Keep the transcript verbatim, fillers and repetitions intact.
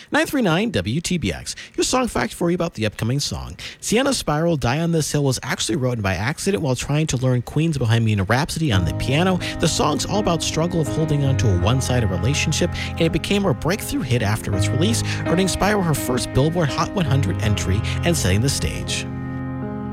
nine three nine W T B X. Your song fact for you about the upcoming song. Sienna's Spiral, Die on This Hill was actually written by accident while trying to learn Queen's Bohemian Rhapsody on the piano. The song's all about struggle of holding on to a one-sided relationship, and it became her breakthrough hit after its release, earning Spiral her first Billboard Hot one hundred entry and setting the stage.